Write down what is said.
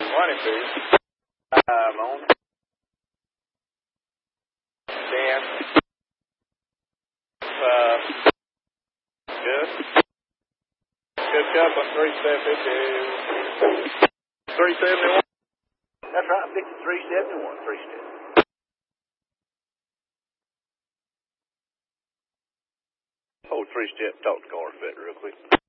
22. On. 10. 5. Good. Good cup on 372. 371. That's right, I picked 371, 3 step. Hold 3 step, talk to Carl Fett real quick.